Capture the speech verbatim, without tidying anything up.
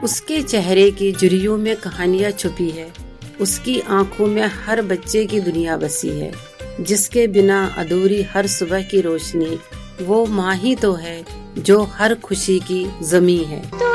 उसके चेहरे की झुर्रियों में कहानियां छुपी है, उसकी आंखों में हर बच्चे की दुनिया बसी है, जिसके बिना अधूरी हर सुबह की रोशनी, वो माँ ही तो है जो हर खुशी की ज़मीं है।